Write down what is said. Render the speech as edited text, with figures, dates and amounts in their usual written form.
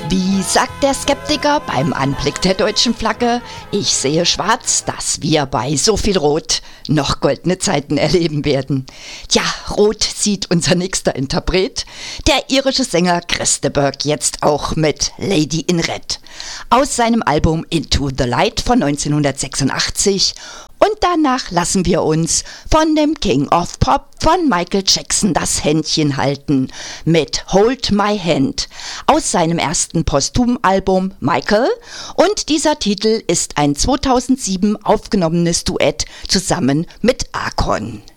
Wie sagt der Skeptiker beim Anblick der deutschen Flagge? Ich sehe schwarz, dass wir bei so viel Rot noch goldene Zeiten erleben werden. Tja, rot sieht unser nächster Interpret, der irische Sänger Chris de Burgh, jetzt auch mit Lady in Red. Aus seinem Album Into the Light von 1986. Und danach lassen wir uns von dem King of Pop von Michael Jackson das Händchen halten mit Hold My Hand aus seinem ersten Posthum-Album Michael. Und dieser Titel ist ein 2007 aufgenommenes Duett zusammen mit Akon.